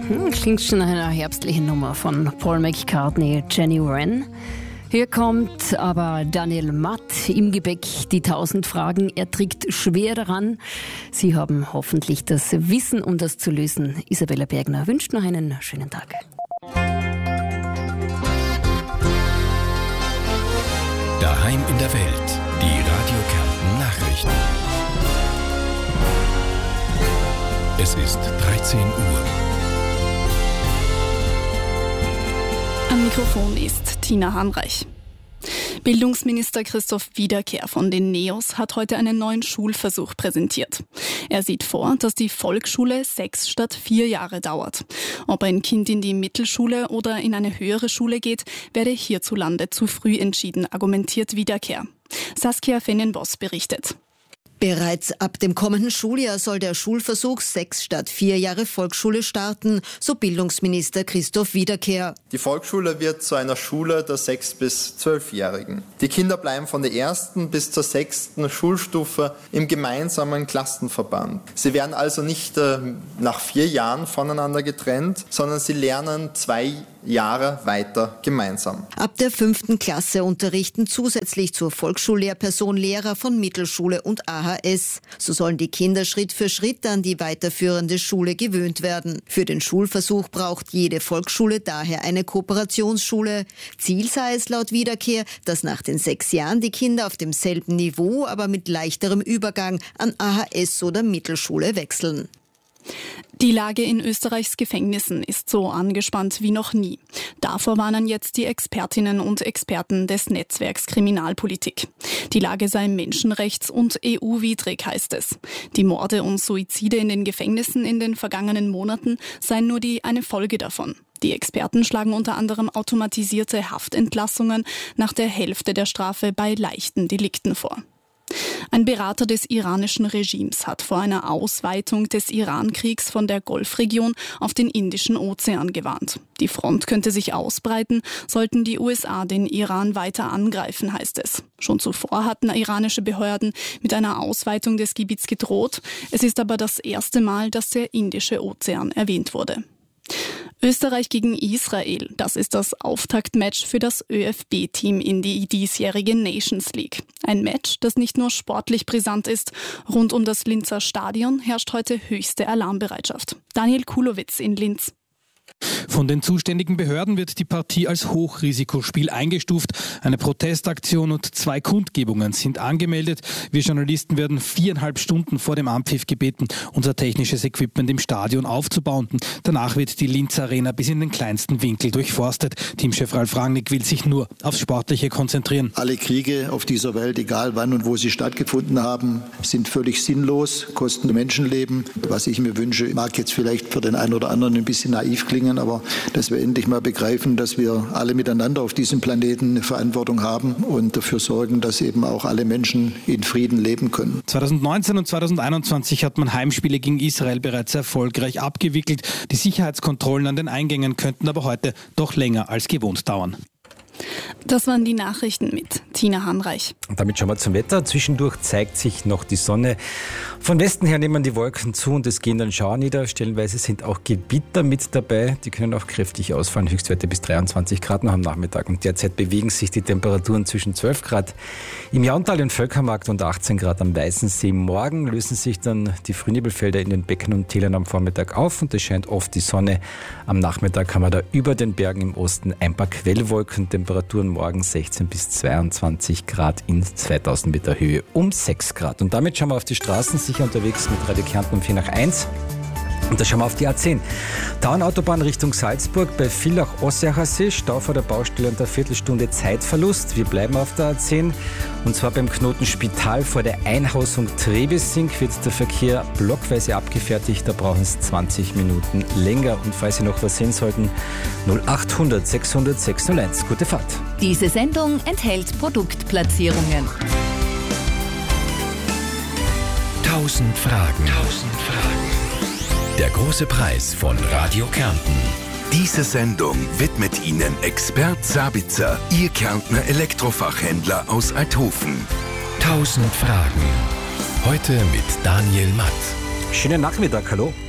Klingt schon nach einer herbstlichen Nummer von Paul McCartney, Jenny Wren. Hier kommt aber Daniel Matt im Gepäck, die 1000 Fragen. Er trägt schwer daran. Sie haben hoffentlich das Wissen, um das zu lösen. Isabella Bergner wünscht noch einen schönen Tag. Daheim in der Welt, die Radio Kärnten Nachrichten. Es ist 13 Uhr. Am Mikrofon ist Tina Hanreich. Bildungsminister Christoph Wiederkehr von den NEOS hat heute einen neuen Schulversuch präsentiert. Er sieht vor, dass die Volksschule 6 statt 4 Jahre dauert. Ob ein Kind in die Mittelschule oder in eine höhere Schule geht, werde hierzulande zu früh entschieden, argumentiert Wiederkehr. Saskia Fenenboss berichtet. Bereits ab dem kommenden Schuljahr soll der Schulversuch 6 statt 4 Jahre Volksschule starten, so Bildungsminister Christoph Wiederkehr. Die Volksschule wird zu einer Schule der 6- bis 12-Jährigen. Die Kinder bleiben von der 1. bis zur 6. Schulstufe im gemeinsamen Klassenverband. Sie werden also nicht nach 4 Jahren voneinander getrennt, sondern sie lernen 2 Jahre weiter gemeinsam. Ab der 5. Klasse unterrichten zusätzlich zur Volksschullehrperson Lehrer von Mittelschule und AHS. So sollen die Kinder Schritt für Schritt an die weiterführende Schule gewöhnt werden. Für den Schulversuch braucht jede Volksschule daher eine Kooperationsschule. Ziel sei es laut Wiederkehr, dass nach den 6 Jahren die Kinder auf demselben Niveau, aber mit leichterem Übergang an AHS oder Mittelschule wechseln. Die Lage in Österreichs Gefängnissen ist so angespannt wie noch nie. Davor warnen jetzt die Expertinnen und Experten des Netzwerks Kriminalpolitik. Die Lage sei menschenrechts- und EU-widrig, heißt es. Die Morde und Suizide in den Gefängnissen in den vergangenen Monaten seien nur eine Folge davon. Die Experten schlagen unter anderem automatisierte Haftentlassungen nach der Hälfte der Strafe bei leichten Delikten vor. Ein Berater des iranischen Regimes hat vor einer Ausweitung des Iran-Kriegs von der Golfregion auf den Indischen Ozean gewarnt. Die Front könnte sich ausbreiten, sollten die USA den Iran weiter angreifen, heißt es. Schon zuvor hatten iranische Behörden mit einer Ausweitung des Gebiets gedroht. Es ist aber das erste Mal, dass der Indische Ozean erwähnt wurde. Österreich gegen Israel, das ist das Auftaktmatch für das ÖFB-Team in die diesjährige Nations League. Ein Match, das nicht nur sportlich brisant ist. Rund um das Linzer Stadion herrscht heute höchste Alarmbereitschaft. Daniel Kulowitz in Linz. Von den zuständigen Behörden wird die Partie als Hochrisikospiel eingestuft. Eine Protestaktion und 2 Kundgebungen sind angemeldet. Wir Journalisten werden 4,5 Stunden vor dem Anpfiff gebeten, unser technisches Equipment im Stadion aufzubauen. Danach wird die Linzer Arena bis in den kleinsten Winkel durchforstet. Teamchef Ralf Rangnick will sich nur aufs Sportliche konzentrieren. Alle Kriege auf dieser Welt, egal wann und wo sie stattgefunden haben, sind völlig sinnlos, kosten Menschenleben. Was ich mir wünsche, mag jetzt vielleicht für den einen oder anderen ein bisschen naiv klingen, aber dass wir endlich mal begreifen, dass wir alle miteinander auf diesem Planeten eine Verantwortung haben und dafür sorgen, dass eben auch alle Menschen in Frieden leben können. 2019 und 2021 hat man Heimspiele gegen Israel bereits erfolgreich abgewickelt. Die Sicherheitskontrollen an den Eingängen könnten aber heute doch länger als gewohnt dauern. Das waren die Nachrichten mit Tina Hanreich. Und damit schauen wir zum Wetter. Zwischendurch zeigt sich noch die Sonne. Von Westen her nehmen die Wolken zu und es gehen dann Schauer nieder. Stellenweise sind auch Gewitter mit dabei. Die können auch kräftig ausfallen. Höchstwerte bis 23 Grad noch am Nachmittag. Und derzeit bewegen sich die Temperaturen zwischen 12 Grad im Jauntal und Völkermarkt und 18 Grad am Weißensee. Morgen lösen sich dann die Frühnebelfelder in den Becken und Tälern am Vormittag auf und es scheint oft die Sonne. Am Nachmittag haben wir da über den Bergen im Osten ein paar Quellwolken. Temperaturen morgen 16 bis 22 Grad in 2000 Meter Höhe um 6 Grad. Und damit schauen wir auf die Straßen, sicher unterwegs mit Radio Kärnten um 4 nach 1. Und da schauen wir auf die A10. Tauern-Autobahn Richtung Salzburg bei Villach-Ossacher See. Stau vor der Baustelle und eine Viertelstunde Zeitverlust. Wir bleiben auf der A10. Und zwar beim Knoten Spital vor der Einhausung Trebesink wird der Verkehr blockweise abgefertigt. Da brauchen es 20 Minuten länger. Und falls Sie noch was sehen sollten, 0800 600 601. Gute Fahrt. Diese Sendung enthält Produktplatzierungen. 1000 Fragen. Der große Preis von Radio Kärnten. Diese Sendung widmet Ihnen Expert Sabitzer, Ihr Kärntner Elektrofachhändler aus Althofen. 1000 Fragen. Heute mit Daniel Matt. Schönen Nachmittag, hallo.